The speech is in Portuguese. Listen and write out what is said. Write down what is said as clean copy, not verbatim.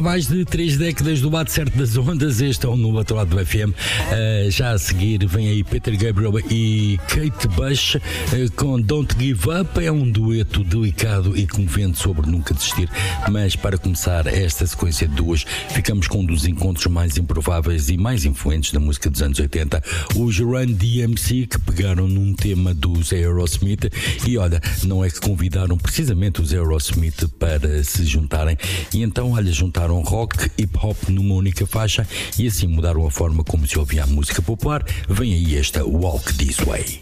mais de 3 décadas do lado certo das ondas, este é o No Outro Lado do FM. Já a seguir vem aí Peter Gabriel e Kate Bush com Don't Give Up. É um dueto delicado e comovente sobre nunca desistir. Mas para começar esta sequência de duas, ficamos com um dos encontros mais improváveis e mais influentes da música dos anos 80, os Run DMC, que pegaram num tema dos Aerosmith e olha, não é que convidaram precisamente os Aerosmith para se juntarem e então, olha, juntaram rock, hip hop numa única faixa e assim mudaram a forma como se ouvia a música popular. Vem aí esta Walk This Way.